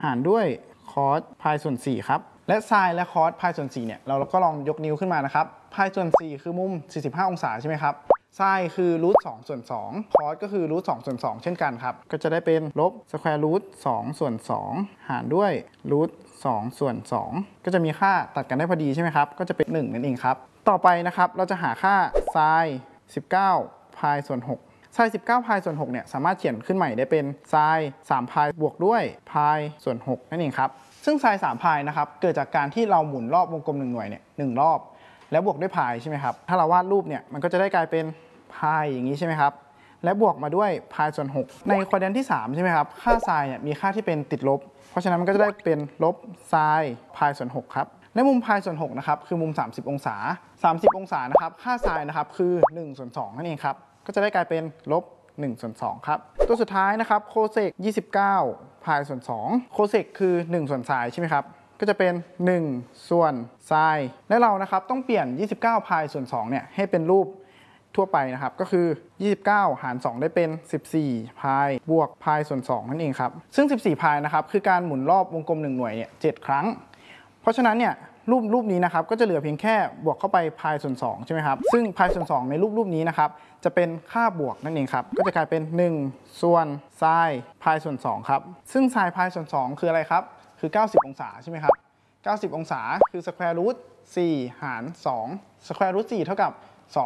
หารด้วยคอสพายส่วน4ครับและไซน์และคอสพายส่วน4เนี่ยเราก็ลองยกนิ้วขึ้นมานะครับพายส่วน4คือมุม45องศาใช่ไหมครับไซน์คือรูท2ส่วน2คอสก็คือรูท2ส่วน2เช่นกันครับก็จะได้เป็นลบสแควร์รูท2ส่วน2หารด้วยรูท2ส่วน2ก็จะมีค่าตัดกันได้พอดีใช่ไหมครับก็จะเป็น1นั่นเองครับต่อไปนะครับเราจะหาค่าไซน์19พายส่วน6ไซน์19พายส่วน6เนี่ยสามารถเขียนขึ้นใหม่ได้เป็นไซน์3พายบวกด้วยพายส่วน6นั่นเองครับซึ่งไซน์3พายนะครับเกิดจากการที่เราหมุนรอบวงกลม1หน่วยเนี่ย1รอบแล้วบวกด้วยพายใช่ไหมครับถ้าเราวาดรูปเนี่ยมันก็จะได้กลายเป็นพายอย่างนี้ใช่ไหมครับและบวกมาด้วยพายส่วน6ในควอดแรนต์ที่3ใช่ไหมครับค่าไซน์เนี่ยมีค่าที่เป็นติดลบเพราะฉะนั้นมันก็จะได้เป็นลบไซน์พายส่วน6ครับและมุมพายส่วน6นะครับคือมุม30องศา30องศานะครับค่าไซน์นะครับคือ1ส่วน2นั่นเองครับก็จะได้กลายเป็นลบ1ส่วน2ครับตัวสุดท้ายนะครับโคเซก29พายส่วน2โคเซกคือ1ส่วนไซน์ใช่ไหมครับก็จะเป็น1ส่วนไซน์และเรานะครับต้องเปลี่ยน29พายส่วน2เนี่ยให้เป็นรูปทั่วไปนะครับก็คือ29หาร2ได้เป็น14พายบวกพายส่วน2นั่นเองครับซึ่ง14พายนะครับคือการหมุนรอบวงกลม1หน่วยเนี่ย7ครั้งเพราะฉะนั้นเนี่ยรูปนี้นะครับก็จะเหลือเพียงแค่บวกเข้าไปพายส่วน2ใช่ไหมครับซึ่งพายส่วน2ในรูปนี้นะครับจะเป็นค่าบวกนั่นเองครับก็จะกลายเป็น1ส่วนไซน์พายส่วน2ครับซึ่งไซน์พายส่วน2คืออะไรครับคือ90องศาใช่ไหมครับ90องศาคือสแควร์รูท4หาร2สแควร์รูท4เท่ากับ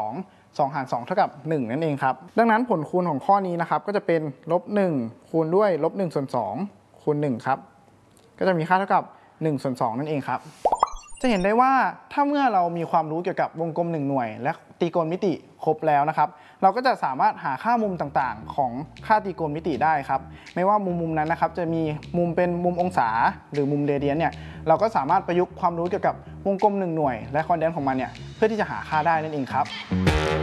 2หาร2เท่ากับ1นั่นเองครับดังนั้นผลคูณของข้อนี้นะครับก็จะเป็นลบ1คูณด้วยลบ1ส่วน2คูณ1ครับก็จะมีค่าเท่ากับ1ส่วน2นั่นเองครับจะเห็นได้ว่าถ้าเมื่อเรามีความรู้เกี่ยวกับวงกลม1หน่วยและตรีโกณมิติครบแล้วนะครับเราก็จะสามารถหาค่ามุมต่างๆของค่าตรีโกณมิติได้ครับไม่ว่ามุมนั้นนะครับจะมีมุมเป็นมุมองศาหรือมุมเรเดียนเนี่ยเราก็สามารถประยุกต์ความรู้เกี่ยวกับวงกลม1หน่วยและคอนเดนซ์ของมันเนี่ยเพื่อที่จะหาค่าได้นั่นเองครับ